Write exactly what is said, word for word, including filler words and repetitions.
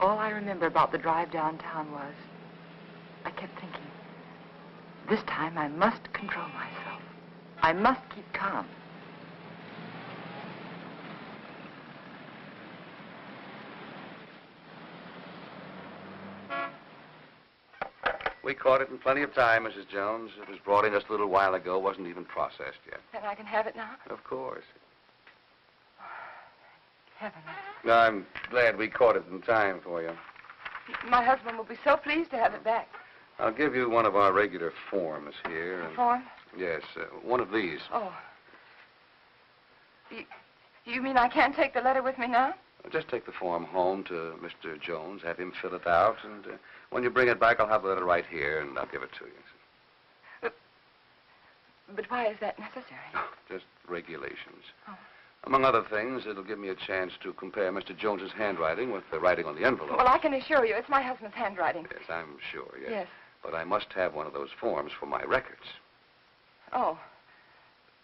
All I remember about the drive downtown was I kept thinking, this time I must control myself. I must keep calm. We caught it in plenty of time, Missus Jones. It was brought in just a little while ago. Wasn't even processed yet. Then I can have it now? Of course. Heaven. I'm glad we caught it in time for you. My husband will be so pleased to have it back. I'll give you one of our regular forms here. A and- form? Yes, uh, one of these. Oh. You, you mean I can't take the letter with me now? Just take the form home to Mister Jones, have him fill it out, and uh, when you bring it back, I'll have the letter right here, and I'll give it to you. But, but why is that necessary? Just regulations. Oh. Among other things, it'll give me a chance to compare Mister Jones's handwriting with the writing on the envelope. Well, I can assure you, it's my husband's handwriting. Yes, I'm sure, yes. Yes. But I must have one of those forms for my records. Oh.